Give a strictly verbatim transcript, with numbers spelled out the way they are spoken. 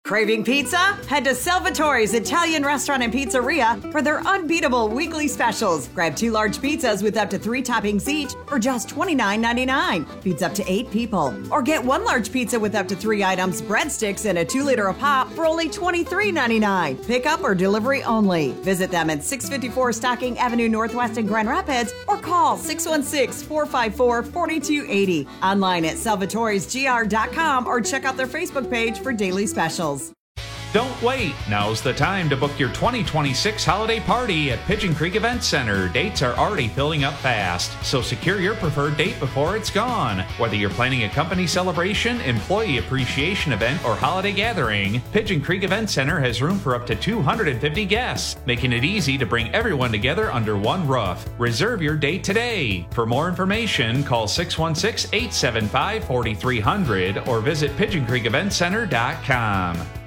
Craving pizza? Head to Salvatore's Italian Restaurant and Pizzeria for their unbeatable weekly specials. Grab two large pizzas with up to three toppings each for just twenty-nine ninety-nine. Feeds up to eight people. Or get one large pizza with up to three items, breadsticks, and a two liter of pop for only twenty-three ninety-nine. Pickup or delivery only. Visit them at six fifty-four Stocking Avenue Northwest in Grand Rapids or call six one six, four five four, four two eight zero. Online at salvatores g r dot com or check out their Facebook page for daily specials. Don't wait. Now's the time to book your twenty twenty-six holiday party at Pigeon Creek Event Center. Dates are already filling up fast, so secure your preferred date before it's gone. Whether you're planning a company celebration, employee appreciation event, or holiday gathering, Pigeon Creek Event Center has room for up to two hundred fifty guests, making it easy to bring everyone together under one roof. Reserve your date today. For more information, call six one six, eight seven five, four three zero zero or visit pigeon creek event center dot com.